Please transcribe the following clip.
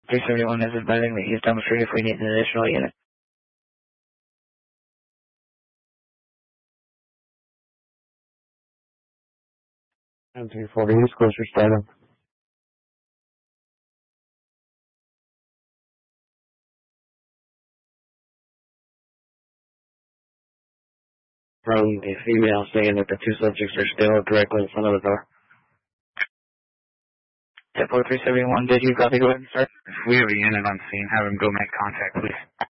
371 is advising that he's down the street if we need an additional unit. 340 East Coast, you're starting. From a female saying that the two subjects are still directly in front of the door. 371, did you copy? Go ahead and start. If we have a unit on scene, have him go make contact, please.